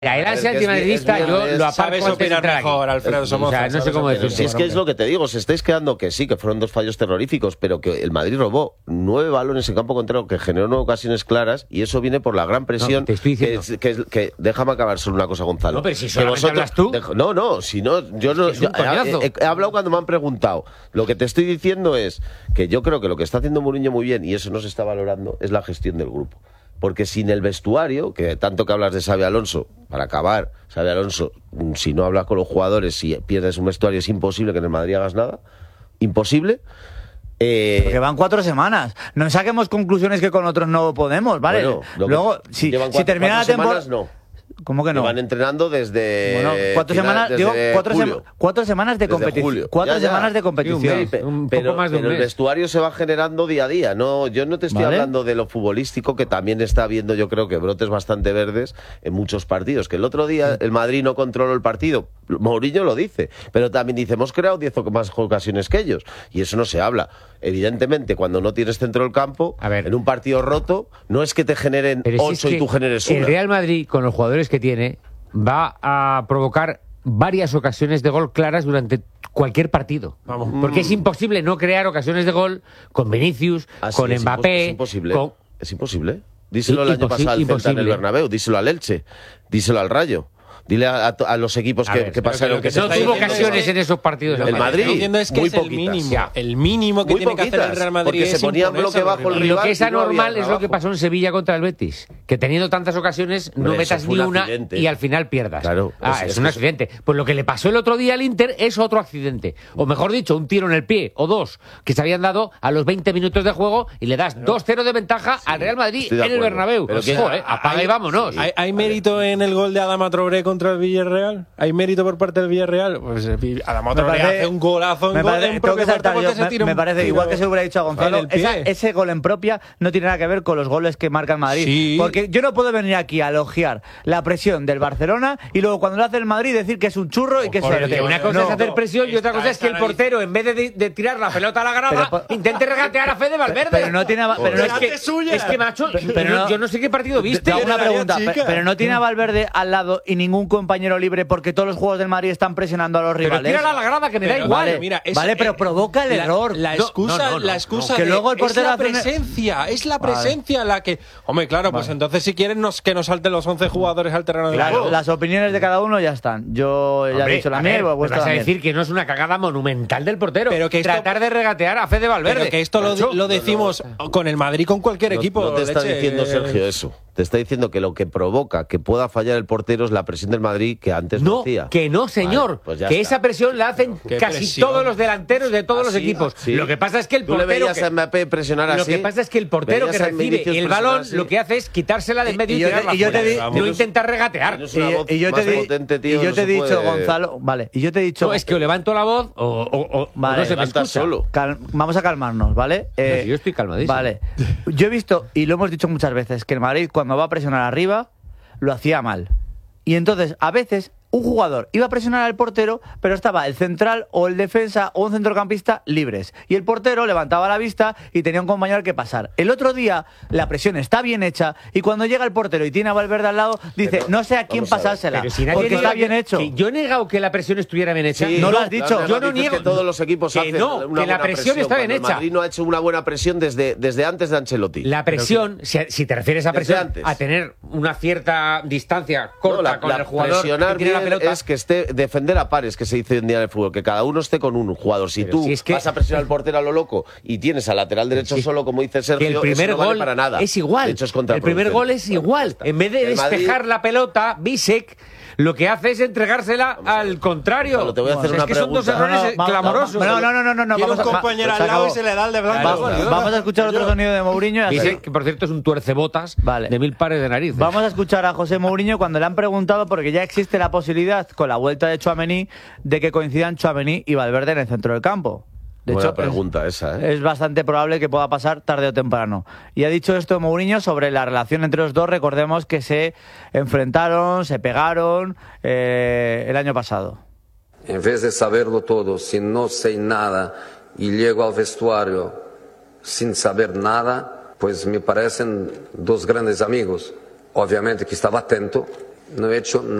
El ansia antimadridista yo lo aparco. Sabes opinar mejor, Alfredo Somoza. O sea, no sé cómo decirlo. Si es que es lo que te digo, os estáis quedando que sí, que fueron dos fallos terroríficos, pero que el Madrid robó 9 balones en campo contrario, que generó 9 ocasiones claras, y eso viene por la gran presión. No, te estoy diciendo. Que déjame acabar solo una cosa, Gonzalo. No, pero si solamente hablas tú. No, si no, yo no. He hablado cuando me han preguntado. Lo que te estoy diciendo es que yo creo que lo que está haciendo Mourinho muy bien, y eso no se está valorando, es la gestión del grupo. Porque sin el vestuario, que tanto que hablas de Xabi Alonso, para acabar, Xabi Alonso, si no hablas con los jugadores, si pierdes un vestuario, es imposible que en el Madrid hagas nada. Imposible. Porque van 4 semanas. No saquemos conclusiones que con otros no podemos, ¿vale? Bueno, luego, si termina la temporada... ¿Cómo que no? Van entrenando desde... Bueno, 4 semanas, digo, 4 semanas de competición. 4 semanas de competición. Pero el vestuario se va generando día a día. No, yo no te estoy hablando de lo futbolístico, que también está habiendo, yo creo que brotes bastante verdes en muchos partidos. Que el otro día el Madrid no controló el partido. Mourinho lo dice. Pero también dice, hemos creado 10 más ocasiones que ellos. Y eso no se habla. Evidentemente, cuando no tienes centro del campo, en un partido roto, no es que te generen 8 y tú generes 1. El Real Madrid, con los jugadores que tiene, va a provocar varias ocasiones de gol claras durante cualquier partido. Porque es imposible no crear ocasiones de gol con Vinicius, con Mbappé. Es imposible. Es imposible. Díselo el año pasado al Celta en el Bernabéu, díselo al Elche, díselo al Rayo. Dile a los equipos que pasaron. Que no tuvo ocasiones en esos partidos. El Madrid, lo que entiendo es que muy es el mínimo que tiene que hacer el Real Madrid. Porque se ponía en bloque bajo el rival. Y lo que es anormal es lo que pasó en Sevilla contra el Betis. Que teniendo tantas ocasiones, no metas ni una y al final pierdas. Claro, es un accidente. Pues lo que le pasó el otro día al Inter es otro accidente. O mejor dicho, un tiro en el pie, o dos, que se habían dado a los 20 minutos de juego y le das 2-0 de ventaja al Real Madrid en el Bernabéu. Apaga y vámonos. ¿Hay mérito en el gol de Adama Traoré contra el Villarreal? ¿Hay mérito por parte del Villarreal? Pues Adama Traoré hace un golazo en propia puerta porque se tira. Me parece, igual que se hubiera dicho a Gonzalo, ese gol en propia no tiene nada que ver con los goles que marca el Madrid. Sí. Porque yo no puedo venir aquí a elogiar la presión del Barcelona y luego cuando lo hace el Madrid decir que es un churro y que es suerte. Una cosa es hacer presión y otra cosa es que el portero, en vez de tirar la pelota a la grada, intente regatear a Fede Valverde. Pero no tiene... Es que, macho, yo no sé qué partido viste. Te hago una pregunta, pero no tiene a Valverde al lado y ningún compañero libre porque todos los juegos del Madrid están presionando a los rivales. Pero tírala a la grada, que me da igual. Vale, pero provoca el error. La excusa que luego el portero es la presencia la que... Hombre, claro, pues entonces si quieren que nos salten los 11 jugadores al terreno de juego. Las opiniones de cada uno ya están. Yo ya he dicho la mía. Vas a decir que no es una cagada monumental del portero. Pero que tratar de regatear a Fede Valverde. Pero que esto lo decimos con el Madrid, con cualquier equipo. No te está diciendo Sergio eso. Te está diciendo que lo que provoca que pueda fallar el portero es la presión del Madrid que antes no hacía. Que no, señor. Vale, pues que esa presión la hacen casi todos los delanteros de todos los equipos. Lo que pasa es que el portero... ¿Tú le veías a Mbappé presionar así? Lo que pasa es que el portero que recibe el balón lo que hace es quitársela de en medio y tirarla fuera. No intentar regatear. Y yo te he dicho, Gonzalo... Vale, y yo te he dicho... No, es que o levanto la voz o no se me escucha. Solo. Vamos a calmarnos, ¿vale? Yo estoy calmadísimo. Vale. Yo he visto, y lo hemos dicho muchas veces, que el Madrid cuando va a presionar arriba, lo hacía mal. Y entonces, a veces, un jugador iba a presionar al portero, pero estaba el central o el defensa o un centrocampista libres. Y el portero levantaba la vista y tenía un compañero que pasar. El otro día, la presión está bien hecha y cuando llega el portero y tiene a Valverde al lado, dice, no sé a quién pasársela, porque está bien hecho. Yo he negado que la presión estuviera bien hecha. Sí, no lo has dicho. Yo no niego que todos los equipos hacen una que la presión está bien hecha. El Madrid no ha hecho una buena presión desde antes de Ancelotti. La presión, si te refieres a presión, a tener una cierta distancia corta con el jugador que tiene la pelota, es que esté defender a pares, que se dice hoy en día en el fútbol, que cada uno esté con un jugador. Si tú vas a presionar al portero a lo loco y tienes al lateral derecho solo, como dice Sergio, el primer eso no gol vale para nada. Es igual. De hecho, es el primer gol es igual. En vez de despejar la pelota, Bisek lo que hace es entregársela al contrario. Bueno, te voy a hacer una que son dos errores clamorosos. No. Tiene un compañero al lado y se le da el de blanco. Vamos a escuchar otro sonido de Mourinho. Bisek, que por cierto es un tuercebotas de 1000 pares de narices. Vamos a escuchar a José Mourinho cuando le han preguntado, porque ya existe la posibilidad con la vuelta de Tchouaméni de que coincidan Tchouaméni y Valverde en el centro del campo. De Buena hecho, pregunta es bastante probable que pueda pasar tarde o temprano. Y ha dicho esto Mourinho sobre la relación entre los dos. Recordemos que se enfrentaron, se pegaron el año pasado. En vez de saberlo todo, si no sé nada y llego al vestuario sin saber nada, pues me parecen dos grandes amigos. Obviamente que estaba atento no he hecho